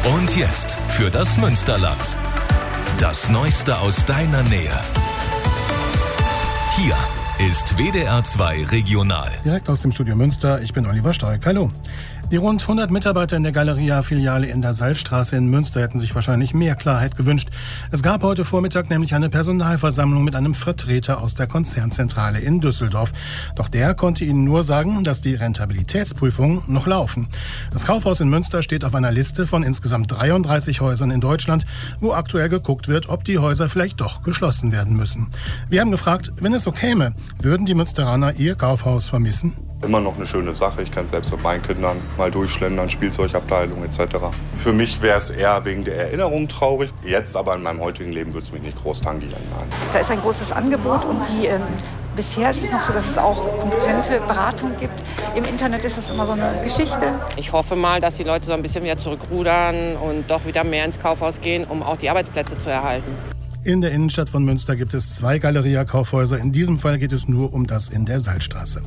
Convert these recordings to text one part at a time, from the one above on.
Und jetzt für das Münsterland. Das Neueste aus deiner Nähe. Hier ist WDR 2 Regional. Direkt aus dem Studio Münster, ich bin Oliver Steig. Hallo. Die rund 100 Mitarbeiter in der Galeria-Filiale in der Salzstraße in Münster hätten sich wahrscheinlich mehr Klarheit gewünscht. Es gab heute Vormittag nämlich eine Personalversammlung mit einem Vertreter aus der Konzernzentrale in Düsseldorf. Doch der konnte ihnen nur sagen, dass die Rentabilitätsprüfungen noch laufen. Das Kaufhaus in Münster steht auf einer Liste von insgesamt 33 Häusern in Deutschland, wo aktuell geguckt wird, ob die Häuser vielleicht doch geschlossen werden müssen. Wir haben gefragt, wenn es so käme, würden die Münsteraner ihr Kaufhaus vermissen? Immer noch eine schöne Sache. Ich kann selbst mit meinen Kindern mal durchschlendern, Spielzeugabteilung etc. Für mich wäre es eher wegen der Erinnerung traurig. Jetzt aber in meinem heutigen Leben würde es mich nicht groß tangieren. Nein. Da ist ein großes Angebot und bisher ist es noch so, dass es auch kompetente Beratung gibt. Im Internet ist es immer so eine Geschichte. Ich hoffe mal, dass die Leute so ein bisschen wieder zurückrudern und doch wieder mehr ins Kaufhaus gehen, um auch die Arbeitsplätze zu erhalten. In der Innenstadt von Münster gibt es 2 Galeria-Kaufhäuser. In diesem Fall geht es nur um das in der Salzstraße.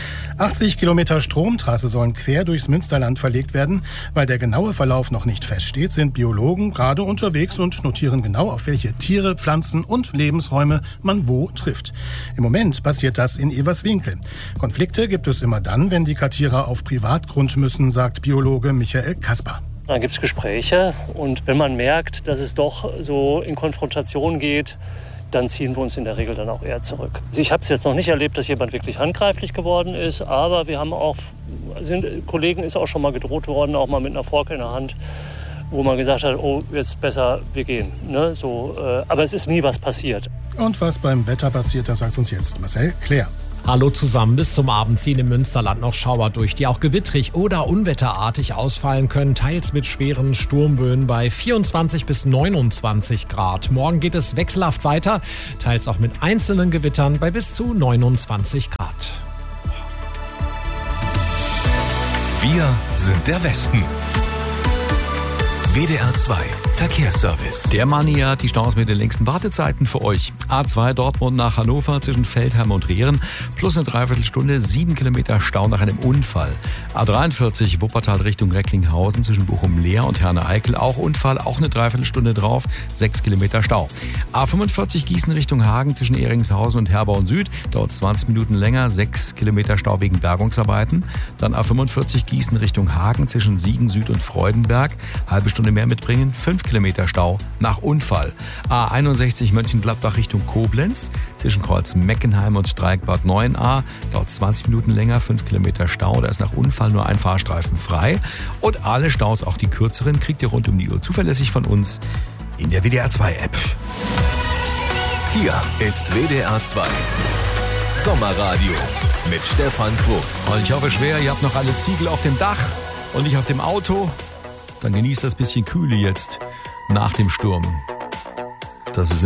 80 Kilometer Stromtrasse sollen quer durchs Münsterland verlegt werden. Weil der genaue Verlauf noch nicht feststeht, sind Biologen gerade unterwegs und notieren genau, auf welche Tiere, Pflanzen und Lebensräume man wo trifft. Im Moment passiert das in Everswinkel. Konflikte gibt es immer dann, wenn die Kartierer auf Privatgrund müssen, sagt Biologe Michael Kasper. Dann gibt es Gespräche und wenn man merkt, dass es doch so in Konfrontation geht, dann ziehen wir uns in der Regel dann auch eher zurück. Also ich habe es jetzt noch nicht erlebt, dass jemand wirklich handgreiflich geworden ist, aber wir haben auch, Kollegen ist auch schon mal gedroht worden, auch mal mit einer Forke in der Hand, wo man gesagt hat, oh, jetzt besser, wir gehen. Ne? So, aber es ist nie was passiert. Und was beim Wetter passiert, das sagt uns jetzt Marcel Claire. Hallo zusammen, bis zum Abend ziehen im Münsterland noch Schauer durch, die auch gewittrig oder unwetterartig ausfallen können, teils mit schweren Sturmböen bei 24 bis 29 Grad. Morgen geht es wechselhaft weiter, teils auch mit einzelnen Gewittern bei bis zu 29 Grad. Wir sind der Westen. WDR 2 Verkehrsservice. Der Mania hat die Staus mit den längsten Wartezeiten für euch. A2 Dortmund nach Hannover zwischen Feldheim und Rehren plus eine Dreiviertelstunde, 7 Kilometer Stau nach einem Unfall. A43 Wuppertal Richtung Recklinghausen zwischen Bochum-Leer und Herne-Eickel auch Unfall, auch eine Dreiviertelstunde drauf, 6 Kilometer Stau. A45 Gießen Richtung Hagen zwischen Ehringshausen und Herborn Süd, dauert 20 Minuten länger, 6 Kilometer Stau wegen Bergungsarbeiten. Dann A45 Gießen Richtung Hagen zwischen Siegen Süd und Freudenberg, halbe Stunde mehr mitbringen, 5 Kilometer Stau nach Unfall. A61 Mönchengladbach Richtung Koblenz zwischen Kreuz Meckenheim und Streikbad 9a, dauert 20 Minuten länger, 5 Kilometer Stau, da ist nach Unfall nur ein Fahrstreifen frei. Und alle Staus, auch die kürzeren, kriegt ihr rund um die Uhr zuverlässig von uns in der WDR 2 App. Hier ist WDR 2 Sommerradio mit Stefan Quos. Und ich hoffe schwer, ihr habt noch alle Ziegel auf dem Dach und nicht auf dem Auto. Dann genießt das bisschen Kühle jetzt nach dem Sturm. Das ist